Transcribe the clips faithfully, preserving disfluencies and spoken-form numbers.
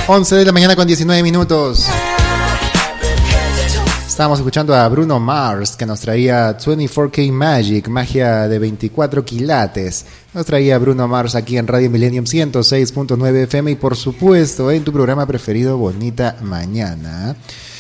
once de la mañana con diecinueve minutos. Estábamos escuchando a Bruno Mars, que nos traía veinticuatro K Magic, magia de veinticuatro quilates. Nos traía Bruno Mars aquí en Radio Millennium ciento seis punto nueve F M y por supuesto en tu programa preferido, Bonita Mañana.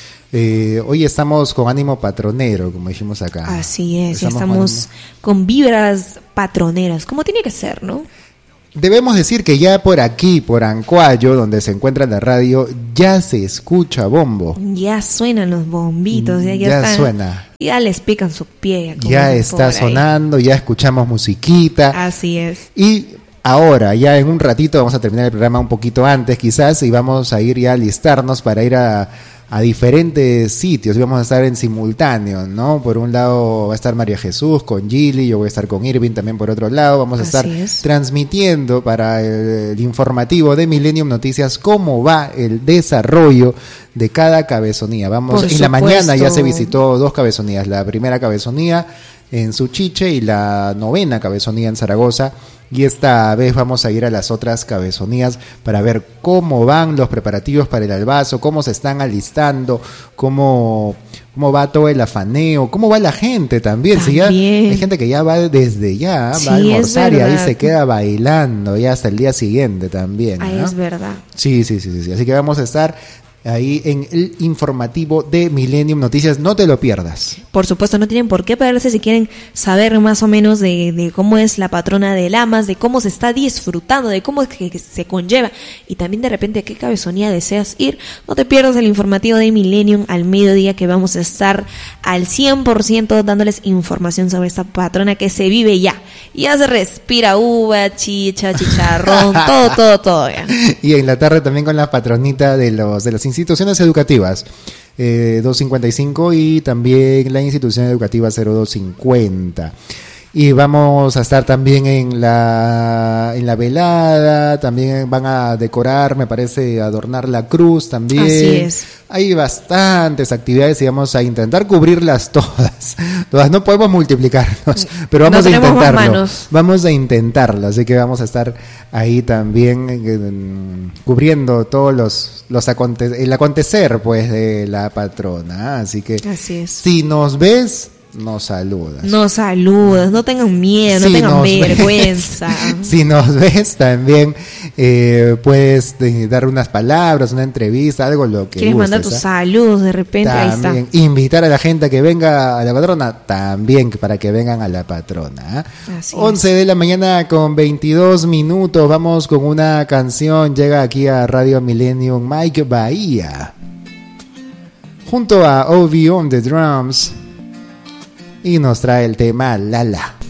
Eh, hoy estamos con ánimo patronero, como dijimos acá. Así es, estamos, estamos con, con vibras patroneras, como tiene que ser, ¿no? Debemos decir que ya por aquí, por Ancuayo, donde se encuentra la radio, ya se escucha bombo. Ya suenan los bombitos. Ya, ya, ya están, suena. Ya les pican su pie. Ya está sonando, ya escuchamos musiquita. Así es. Y ahora, ya en un ratito, vamos a terminar el programa un poquito antes quizás, y vamos a ir ya a alistarnos para ir a... a diferentes sitios, y vamos a estar en simultáneo, ¿no? Por un lado va a estar María Jesús con Gili, yo voy a estar con Irving también por otro lado, vamos a Así estar es. transmitiendo para el, el informativo de Millennium Noticias cómo va el desarrollo de cada cabezonía. Vamos, por en la supuesto. mañana ya se visitó dos cabezonías, la primera cabezonía en Suchiche y la novena cabezonía en Zaragoza. Y esta vez vamos a ir a las otras cabezonías para ver cómo van los preparativos para el albazo, cómo se están alistando, cómo, cómo va todo el afaneo, cómo va la gente también. también. Si ya hay gente que ya va desde ya, Sí, va a almorzar y ahí verdad. se queda bailando ya hasta el día siguiente también, ¿no? Ahí es verdad. Sí, sí, sí, sí, sí. Así que vamos a estar ahí en el informativo de Millennium Noticias, no te lo pierdas. Por supuesto, no tienen por qué perderse si quieren saber más o menos de, de cómo es la patrona de Lamas, de cómo se está disfrutando, de cómo es que, que se conlleva y también de repente a qué cabezonía deseas ir. No te pierdas el informativo de Millennium al mediodía, que vamos a estar al cien por ciento dándoles información sobre esta patrona que se vive ya. Ya se respira uva, chicha, chicharrón, todo, todo, todo ya. Y en la tarde también con la patronita de los de las instituciones educativas, eh, doscientos cincuenta y cinco, y también la institución educativa cero dos cincuenta. Y vamos a estar también en la en la velada, también van a decorar, me parece, adornar la cruz también. Así es. Hay bastantes actividades y vamos a intentar cubrirlas todas. Todas, no podemos multiplicarnos, pero vamos No a tenemos más intentarlo. manos. Vamos a intentarlo, así que vamos a estar ahí también eh, cubriendo todos los los aconte- el acontecer pues de la patrona, así que Así es. si nos ves, nos saludas. No saludas, no tengan miedo, no Si tengan nos vergüenza. ves, si nos ves también, eh, puedes eh, dar unas palabras, una entrevista, algo lo que ¿Quieres gustes, mandar tus ¿ah? saludos de repente? También Ahí está. invitar a la gente a que venga a la patrona, también para que vengan a la patrona. ¿eh? Así once es. de la mañana con veintidós minutos, vamos con una canción, llega aquí a Radio Millennium Mike Bahía, junto a Ovi on the drums, y nos trae el tema Lala.